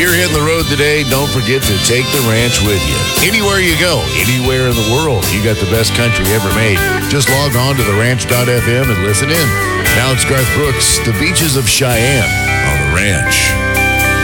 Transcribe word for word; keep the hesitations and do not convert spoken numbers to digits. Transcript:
You're hitting the road today. Don't forget to take the ranch with you. Anywhere you go, anywhere in the world, you got the best country ever made. Just log on to the ranch dot f m and listen in. Now it's Garth Brooks, The Beaches of Cheyenne on the Ranch.